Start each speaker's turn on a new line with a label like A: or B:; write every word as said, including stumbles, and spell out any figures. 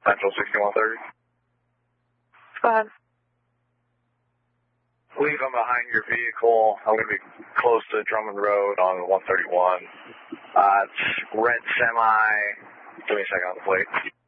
A: Central sixty-one thirty.
B: Go ahead.
A: Leave them behind your vehicle. I'm going to be close to Drummond Road on one thirty-one. Uh, it's red semi. Give me a second on the plate.